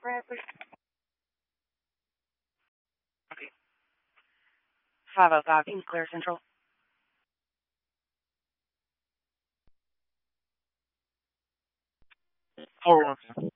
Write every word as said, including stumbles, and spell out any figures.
Okay. five oh five, Kings Clear Central. Hold on.